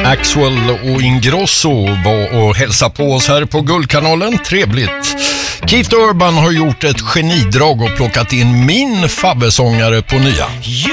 Axwell och Ingrosso var och hälsa på oss här på Guldkanalen. Trevligt. Keith Urban har gjort ett genidrag och plockat in min fabbesångare på nya.